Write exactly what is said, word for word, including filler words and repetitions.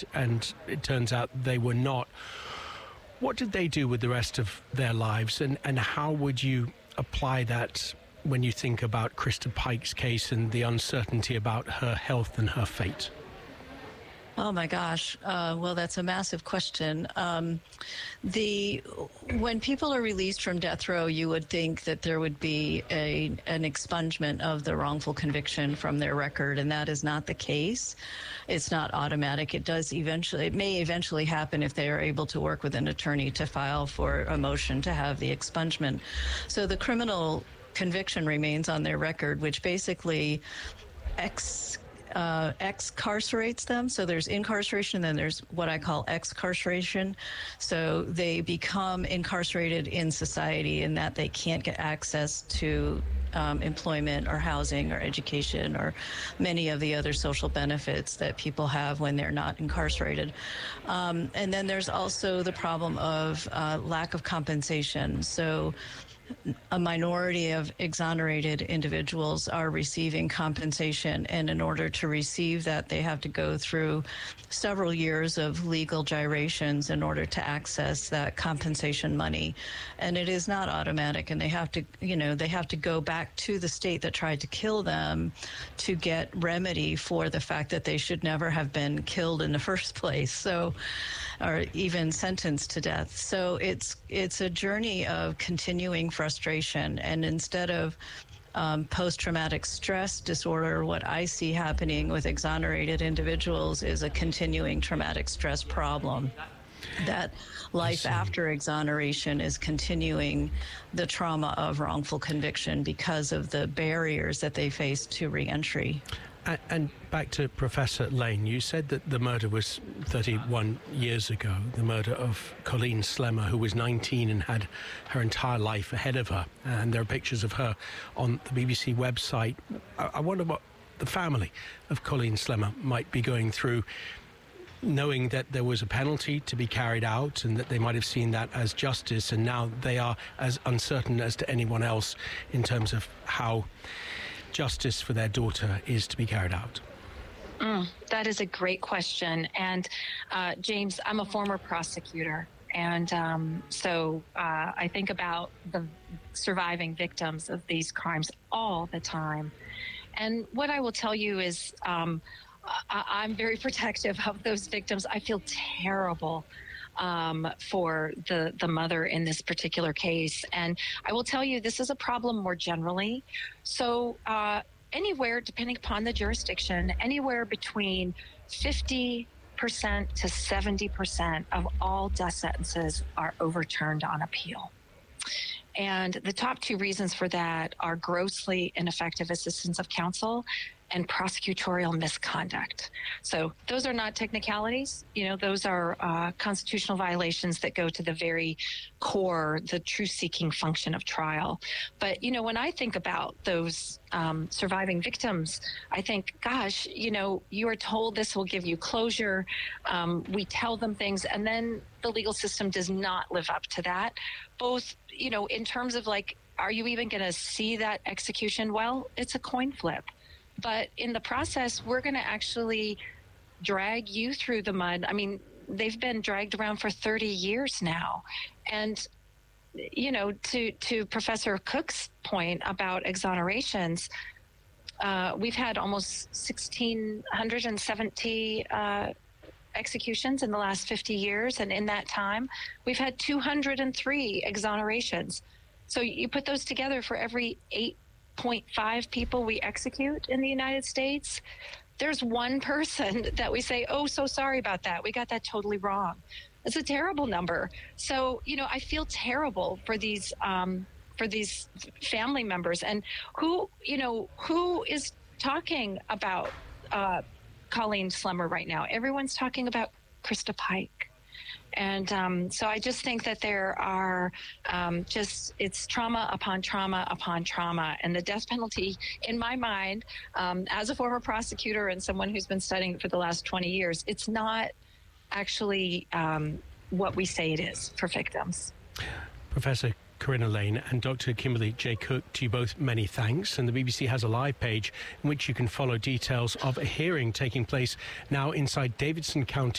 right, and it turns out they were not. What did they do with the rest of their lives, and, and how would you apply that when you think about Krista Pike's case and the uncertainty about her health and her fate? Oh my gosh. Uh, well, that's a massive question. Um, the when people are released from death row, you would think that there would be a an expungement of the wrongful conviction from their record, and that is not the case. It's not automatic. It does eventually, it may eventually happen if they are able to work with an attorney to file for a motion to have the expungement. So the criminal conviction remains on their record, which basically ex Uh, excarcerates them. So there's incarceration, and then there's what I call excarceration. So they become incarcerated in society in that they can't get access to um, employment or housing or education or many of the other social benefits that people have when they're not incarcerated. Um, and then there's also the problem of uh, lack of compensation. So a minority of exonerated individuals are receiving compensation, and in order to receive that, they have to go through several years of legal gyrations in order to access that compensation money. And it is not automatic, and they have to, you know, they have to go back to the state that tried to kill them to get remedy for the fact that they should never have been killed in the first place, so, or even sentenced to death. So it's it's a journey of continuing frustration, and instead of um, post-traumatic stress disorder, what I see happening with exonerated individuals is a continuing traumatic stress problem. That life after exoneration is continuing the trauma of wrongful conviction because of the barriers that they face to reentry. And, and back to Professor Lane, you said that the murder was thirty-one years ago, the murder of Colleen Slemmer, who was nineteen and had her entire life ahead of her. And there are pictures of her on the B B C website. I, I wonder what the family of Colleen Slemmer might be going through, knowing that there was a penalty to be carried out and that they might have seen that as justice, and now they are as uncertain as to anyone else in terms of how justice for their daughter is to be carried out. Mm, that is a great question. And uh, James, I'm a former prosecutor. And um, so uh, I think about the surviving victims of these crimes all the time. And what I will tell you is um, I- I'm very protective of those victims. I feel terrible um, for the, the mother in this particular case. And I will tell you, this is a problem more generally. So uh, anywhere, depending upon the jurisdiction, anywhere between fifty percent to seventy percent of all death sentences are overturned on appeal. And the top two reasons for that are grossly ineffective assistance of counsel and prosecutorial misconduct. So those are not technicalities. You know, those are uh, constitutional violations that go to the very core, the truth-seeking function of trial. But, you know, when I think about those um, surviving victims, I think, gosh, you know, you are told this will give you closure. Um, we tell them things, and then the legal system does not live up to that. Both, you know, in terms of like, are you even going to see that execution? Well, it's a coin flip. But in the process, we're going to actually drag you through the mud. I mean, they've been dragged around for thirty years now. And, you know, to, to Professor Cook's point about exonerations, uh, we've had almost one thousand six hundred seventy uh, executions in the last fifty years. And in that time, we've had two hundred three exonerations. So you put those together, for every eight point five people we execute in the United States, there's one person that we say, oh, so sorry about that. We got that totally wrong. It's a terrible number. So, you know, I feel terrible for these um, for these family members. And who, you know, who is talking about uh, Colleen Slemmer right now? Everyone's talking about Krista Pike. And um, so I just think that there are um, just, it's trauma upon trauma upon trauma. And the death penalty, in my mind, um, as a former prosecutor and someone who's been studying it for the last twenty years, it's not actually um, what we say it is for victims. Professor Corinna Lane and Doctor Kimberly J. Cook, to you both, many thanks. And the B B C has a live page in which you can follow details of a hearing taking place now inside Davidson County